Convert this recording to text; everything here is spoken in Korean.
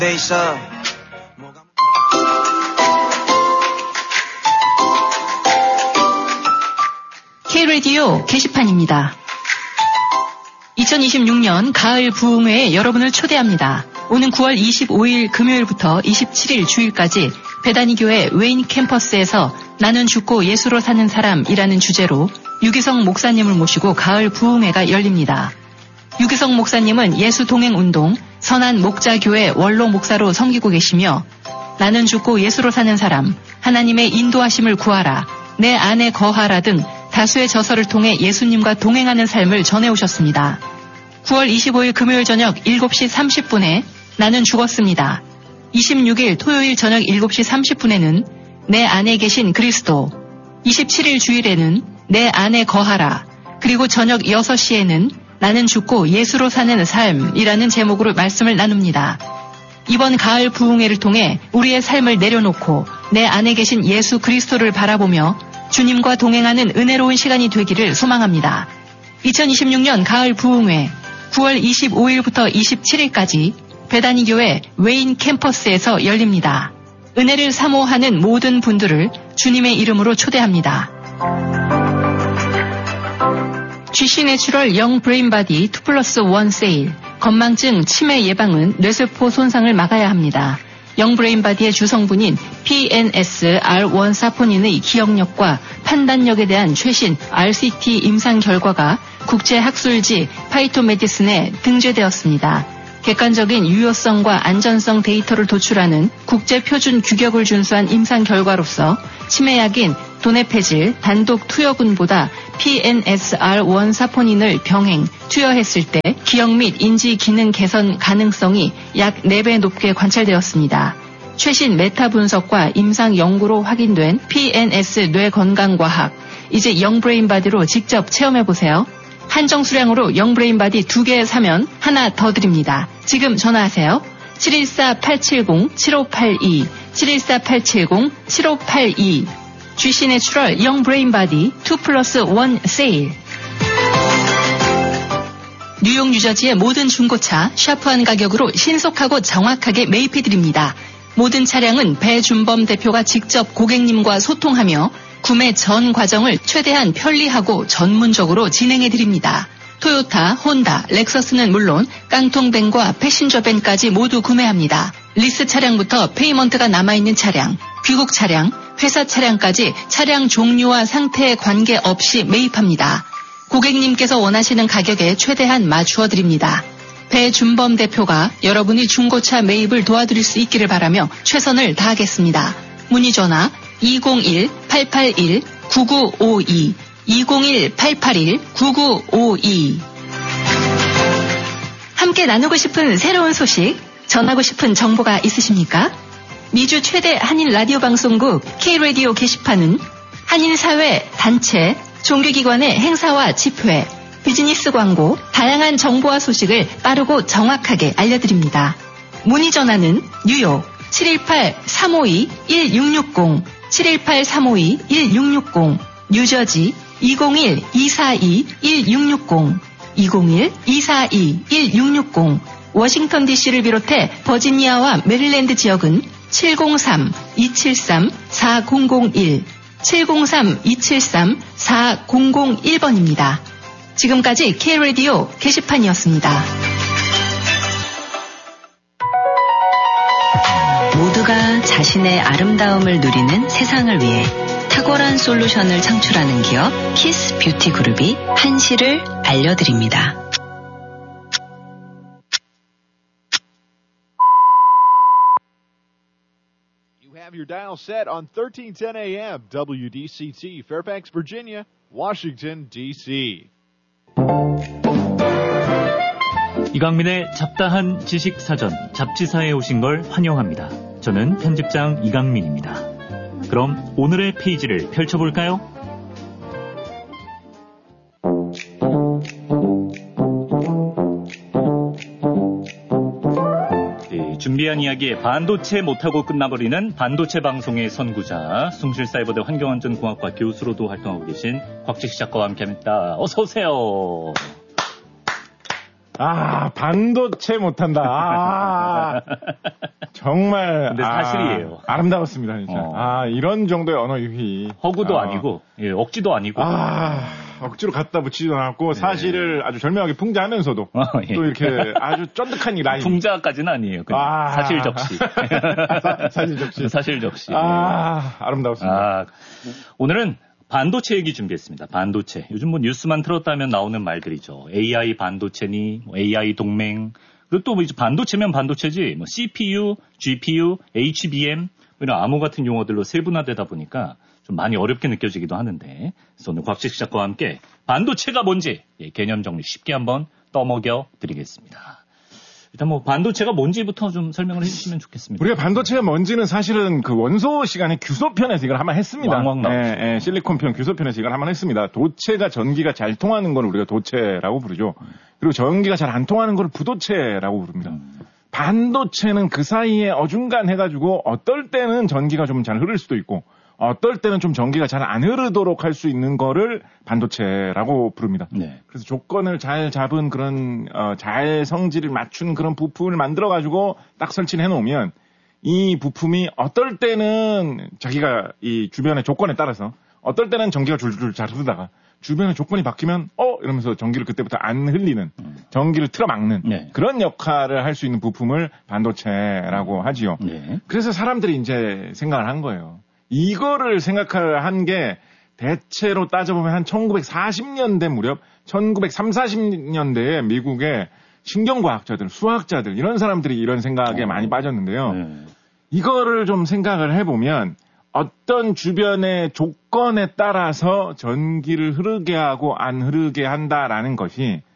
K-라디오 게시판입니다. 2026년 가을 부흥회에 여러분을 초대합니다. 오는 9월 25일 금요일부터 27일 주일까지 베다니교회 웨인 캠퍼스에서 나는 죽고 예수로 사는 사람이라는 주제로 유기성 목사님을 모시고 가을 부흥회가 열립니다. 유기성 목사님은 예수 동행운동 선한 목자교회 원로 목사로 섬기고 계시며 나는 죽고 예수로 사는 사람, 하나님의 인도하심을 구하라, 내 안에 거하라 등 다수의 저서를 통해 예수님과 동행하는 삶을 전해오셨습니다. 9월 25일 금요일 저녁 7시 30분에 나는 죽었습니다. 26일 토요일 저녁 7시 30분에는 내 안에 계신 그리스도, 27일 주일에는 내 안에 거하라, 그리고 저녁 6시에는 나는 죽고 예수로 사는 삶이라는 제목으로 말씀을 나눕니다. 이번 가을 부흥회를 통해 우리의 삶을 내려놓고 내 안에 계신 예수 그리스도를 바라보며 주님과 동행하는 은혜로운 시간이 되기를 소망합니다. 2026년 가을 부흥회 9월 25일부터 27일까지 베다니교회 웨인 캠퍼스에서 열립니다. 은혜를 사모하는 모든 분들을 주님의 이름으로 초대합니다. GC 내추럴 영 브레인바디 2+1 세일. 건망증, 치매 예방은 뇌세포 손상을 막아야 합니다. 영브레인바디의 주성분인 PNS-R1 사포닌의 기억력과 판단력에 대한 최신 RCT 임상 결과가 국제학술지 파이토메디슨에 등재되었습니다. 객관적인 유효성과 안전성 데이터를 도출하는 국제표준 규격을 준수한 임상 결과로서 치매약인 도네페질 단독 투여군보다 PNS-R1 사포닌을 병행, 투여했을 때 기억 및 인지 기능 개선 가능성이 약 4배 높게 관찰되었습니다. 최신 메타 분석과 임상 연구로 확인된 PNS 뇌건강과학, 이제 영브레인바디로 직접 체험해보세요. 한정 수량으로 영브레인바디 2개 사면 하나 더 드립니다. 지금 전화하세요. 714-870-7582, 714-870-7582. GC 내추럴 영브레인바디 2+1 세일. 뉴욕 뉴저지의 모든 중고차 샤프한 가격으로 신속하고 정확하게 매입해드립니다. 모든 차량은 배준범 대표가 직접 고객님과 소통하며 구매 전 과정을 최대한 편리하고 전문적으로 진행해드립니다. 토요타, 혼다, 렉서스는 물론 깡통밴과 패신저밴까지 모두 구매합니다. 리스 차량부터 페이먼트가 남아있는 차량, 귀국 차량, 회사 차량까지 차량 종류와 상태에 관계없이 매입합니다. 고객님께서 원하시는 가격에 최대한 맞추어 드립니다. 배준범 대표가 여러분이 중고차 매입을 도와드릴 수 있기를 바라며 최선을 다하겠습니다. 문의 전화 201-881-9952, 201-881-9952. 함께 나누고 싶은 새로운 소식, 전하고 싶은 정보가 있으십니까? 미주 최대 한인 라디오 방송국 K-라디오 게시판은 한인사회, 단체, 종교기관의 행사와 집회, 비즈니스 광고, 다양한 정보와 소식을 빠르고 정확하게 알려드립니다. 문의 전화는 뉴욕 718-352-1660, 718-352-1660, 뉴저지 201-242-1660, 201-242-1660, 워싱턴 DC를 비롯해 버지니아와 메릴랜드 지역은 703-273-4001, 703-273-4001번입니다. 지금까지 K-라디오 게시판이었습니다. 모두가 자신의 아름다움을 누리는 세상을 위해 탁월한 솔루션을 창출하는 기업 키스 뷰티 그룹이 한시를 알려드립니다. Have your dial set on 1310 AM WDCT, Fairfax, Virginia, Washington, D.C. 이강민의 잡다한 지식사전 잡지사에 오신 걸 환영합니다. 저는 편집장 이강민입니다. 그럼 오늘의 페이지를 펼쳐볼까요? 준비한 이야기에 반도체 못하고 끝나버리는 반도체 방송의 선구자, 숭실사이버대 환경안전공학과 교수로도 활동하고 계신 곽재식 작가와 함께합니다. 어서 오세요. 반도체 못한다. 정말. 근데 사실이에요. 아름다웠습니다, 진짜. 이런 정도의 언어 유희. 허구도 아니고, 예, 억지도 아니고. 억지로 갖다 붙이지도 않았고, 사실을 아주 절묘하게 풍자하면서도, 예. 또 이렇게 아주 쫀득한 이 라인. 풍자까지는 아니에요. 그냥 사실 적시. 사실 적시. 사실 적시. 아름다웠습니다. 오늘은 반도체 얘기 준비했습니다. 반도체. 요즘 뭐 뉴스만 틀었다면 나오는 말들이죠. AI 반도체니, 뭐 AI 동맹. 그리고 또 뭐 이제 반도체면 반도체지, 뭐 CPU, GPU, HBM, 이런 암호 같은 용어들로 세분화되다 보니까 좀 많이 어렵게 느껴지기도 하는데, 그래서 오늘 곽식 작가와 함께 반도체가 뭔지 개념 정리 쉽게 한번 떠먹여 드리겠습니다. 일단 뭐 반도체가 뭔지부터 좀 설명을 해주시면 좋겠습니다. 우리가 반도체가 뭔지는 사실은 그 원소 시간에 규소편에서 이걸 한번 했습니다. 왕왕 나왔죠. 실리콘편 규소편에서 이걸 한번 했습니다. 도체가 전기가 잘 통하는 걸 우리가 도체라고 부르죠. 그리고 전기가 잘 안 통하는 걸 부도체라고 부릅니다. 반도체는 그 사이에 어중간해가지고 어떨 때는 전기가 좀 잘 흐를 수도 있고 어떨 때는 좀 전기가 잘 안 흐르도록 할 수 있는 거를 반도체라고 부릅니다. 네. 그래서 조건을 잘 잡은 그런 잘 성질을 맞춘 그런 부품을 만들어가지고 딱 설치를 해놓으면 이 부품이 어떨 때는 자기가 이 주변의 조건에 따라서 어떨 때는 전기가 줄줄 잘 흐르다가 주변의 조건이 바뀌면 이러면서 전기를 그때부터 안 흘리는 전기를 틀어막는 그런 역할을 할 수 있는 부품을 반도체라고 하지요. 그래서 사람들이 이제 생각을 한 거예요. 이거를 생각을 한 게 대체로 따져보면 한 1940년대 무렵 1930~40년대에 미국의 신경과학자들, 수학자들 이런 사람들이 이런 생각에 많이 빠졌는데요. 이거를 좀 생각을 해보면 어떤 주변의 조건에 따라서 전기를 흐르게 하고 안 흐르게 한다라는 것이